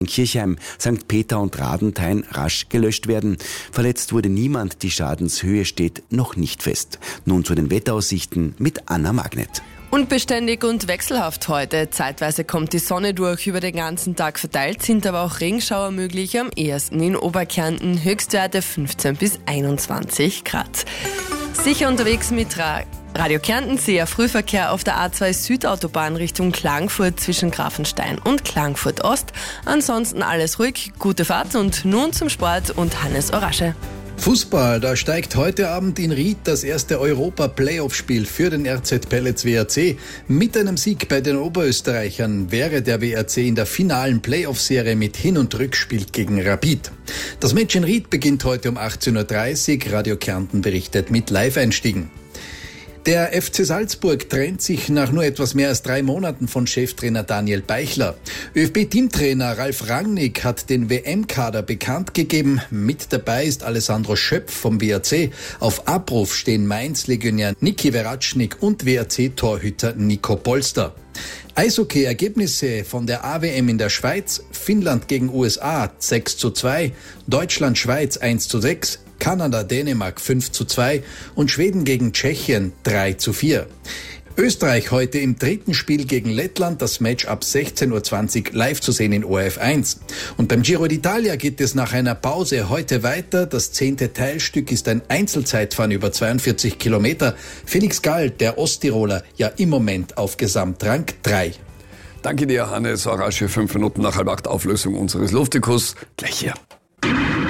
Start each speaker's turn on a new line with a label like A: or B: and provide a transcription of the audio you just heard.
A: in Kirchheim, St. Peter und Radenthein rasch gelöscht werden. Verletzt wurde niemand, die Schadenshöhe steht noch nicht fest. Nun zu den Wetteraussichten mit Anna Magnet.
B: Unbeständig und wechselhaft heute. Zeitweise kommt die Sonne durch, über den ganzen Tag verteilt sind aber auch Regenschauer möglich, am ehesten in Oberkärnten, Höchstwerte 15 bis 21 Grad. Sicher unterwegs mit Radio Kärnten, sehr Frühverkehr auf der A2 Südautobahn Richtung Klagenfurt zwischen Grafenstein und Klagenfurt Ost. Ansonsten alles ruhig, gute Fahrt und nun zum Sport und Hannes Orasche.
C: Fußball, da steigt heute Abend in Ried das erste Europa-Playoff-Spiel für den RZ Pellets WRC. Mit einem Sieg bei den Oberösterreichern wäre der WRC in der finalen Playoff-Serie mit Hin- und Rückspiel gegen Rapid. Das Match in Ried beginnt heute um 18.30 Uhr. Radio Kärnten berichtet mit Live-Einstiegen. Der FC Salzburg trennt sich nach nur etwas mehr als 3 Monaten von Cheftrainer Daniel Beichler. ÖFB-Teamtrainer Ralf Rangnick hat den WM-Kader bekannt gegeben. Mit dabei ist Alessandro Schöpf vom WRC. Auf Abruf stehen Mainz-Legionär Niki Veratschnik und WRC-Torhüter Nico Polster. Eishockey-Ergebnisse von der AWM in der Schweiz: Finnland gegen USA 6:2, Deutschland-Schweiz 1:6, Kanada, Dänemark 5:2 und Schweden gegen Tschechien 3:4. Österreich heute im 3. Spiel gegen Lettland, das Match ab 16:20 Uhr live zu sehen in ORF 1. Und beim Giro d'Italia geht es nach einer Pause heute weiter. Das 10. Teilstück ist ein Einzelzeitfahren über 42 Kilometer. Felix Gall, der Osttiroler, ja im Moment auf Gesamtrang 3.
D: Danke dir, Hannes Orasche. 5 Minuten nach 7:30 Auflösung unseres Luftikus. Gleich hier.